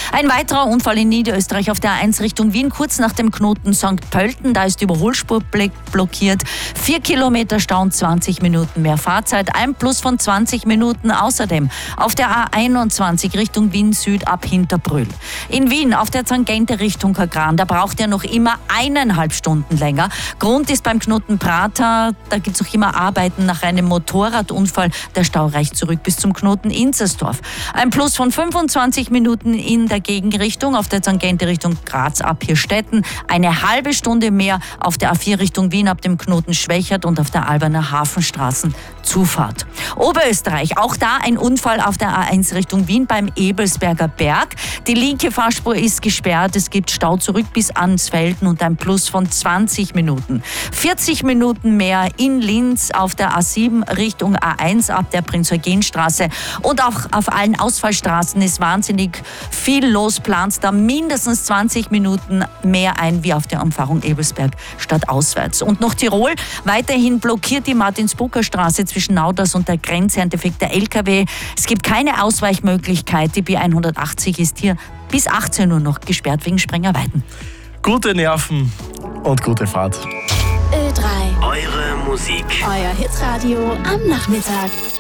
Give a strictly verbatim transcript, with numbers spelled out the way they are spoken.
Ein weiterer Unfall in Niederösterreich auf der A eins Richtung Wien, kurz nach dem Knoten Sankt Pölten. Da ist die Überholspur blockiert. Vier Kilometer Stau und zwanzig Minuten mehr Fahrzeit. Ein Plus von zwanzig Minuten außerdem auf der A einundzwanzig Richtung Wien Süd ab Hinterbrühl. In Wien auf der Tangente Richtung Kagran, da braucht ihr noch immer eineinhalb Stunden länger. Grund ist beim Knoten Prater, da gibt es noch immer Arbeiten nach einem Motorradunfall. Der Stau reicht zurück bis zum Knoten Inzersdorf. Ein Plus von fünfundzwanzig Minuten in der Gegenrichtung auf der Tangente Richtung Graz ab Hirstetten. Eine halbe Stunde mehr auf der A vier Richtung Wien ab dem Knoten Schwächert und auf der Alberner Hafenstraßen Zufahrt. Oberösterreich, auch da ein Unfall auf der A eins Richtung Wien beim Ebelsberger Berg. Die linke Fahrspur ist gesperrt. Es gibt Stau zurück bis Ansfelden und ein Plus von zwanzig Minuten. vierzig Minuten mehr in Linz auf der A sieben Richtung A eins ab der Prinz-Eugen-Straße. Und auch auf allen Ausfallstraßen ist wahnsinnig viel los. Plant da mindestens zwanzig Minuten mehr ein wie auf der Umfahrung Ebelsberg stadtauswärts. Und noch Tirol, weiterhin blockiert die Martinsburger-Straße zwischen Nauders und der Grenze, ein defekter L K W. Es gibt keine Ausweichmöglichkeit. Die B hundertachtzig ist hier bis achtzehn Uhr noch gesperrt wegen Sprengerweiten. Gute Nerven und gute Fahrt. Ö drei. Eure Musik. Euer Hitradio am Nachmittag.